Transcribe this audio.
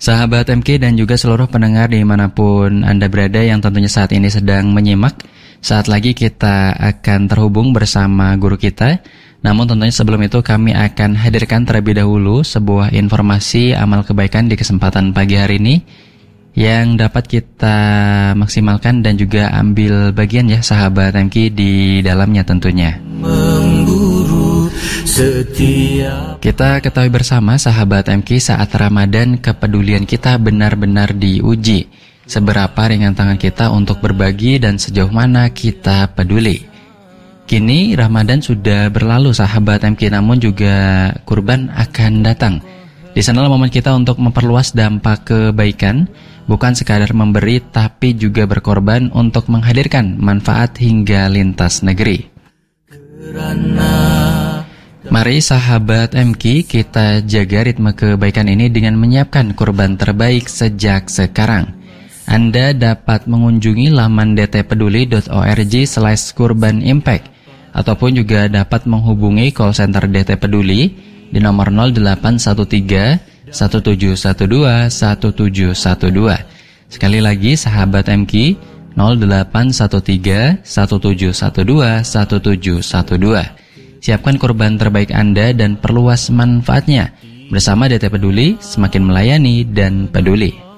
Sahabat MK dan juga seluruh pendengar dimanapun Anda berada yang tentunya saat ini sedang menyimak, saat lagi kita akan terhubung bersama guru kita. Namun tentunya sebelum itu kami akan hadirkan terlebih dahulu sebuah informasi amal kebaikan di kesempatan pagi hari ini yang dapat kita maksimalkan dan juga ambil bagian ya sahabat MK di dalamnya tentunya. Kita ketahui bersama sahabat MK, saat Ramadan kepedulian kita benar-benar diuji. Seberapa ringan tangan kita untuk berbagi dan sejauh mana kita peduli. Kini Ramadan sudah berlalu sahabat MK, namun juga kurban akan datang. Di sanalah momen kita untuk memperluas dampak kebaikan, bukan sekadar memberi tapi juga berkorban untuk menghadirkan manfaat hingga lintas negeri. Mari sahabat MK, kita jaga ritme kebaikan ini dengan menyiapkan kurban terbaik sejak sekarang. Anda dapat mengunjungi laman dtpeduli.org/kurbanimpact ataupun juga dapat menghubungi call center DT Peduli di nomor 0813 1712 1712. Sekali lagi sahabat MK, 0813 1712 1712. Siapkan kurban terbaik Anda dan perluas manfaatnya. Bersama DT Peduli, semakin melayani dan peduli.